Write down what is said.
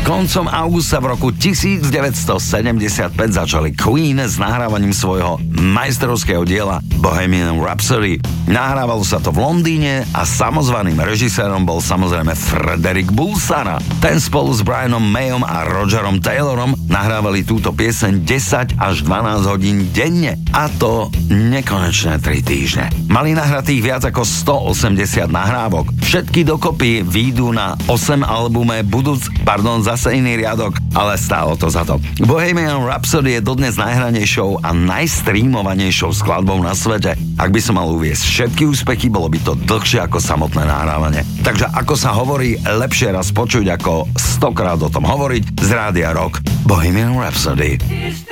Koncom augusta v roku 1975 začali Queen s nahrávaním svojho majstrovského diela Bohemian Rhapsody. Nahrávalo sa to v Londýne a samozvaným režisérom bol samozrejme Frederick Bulsara. Ten spolu s Brianom Mayom a Rogerom Taylorom nahrávali túto pieseň 10 až 12 hodín denne, a to nekonečné 3 týždne. Mali nahratých viac ako 180 nahrávok. Všetky dokopy výjdu na 8 albume zase iný riadok, ale stálo to za to. Bohemian Rhapsody je dodnes najhranejšou a najstreamovanejšou skladbou na svete. Ak by som mal uviesť všetky úspechy, bolo by to dlhšie ako samotné nahrávanie. Takže ako sa hovorí, lepšie raz počuť ako 100-krát o tom hovoriť. Z Rádia Rock, Bohemian Rhapsody.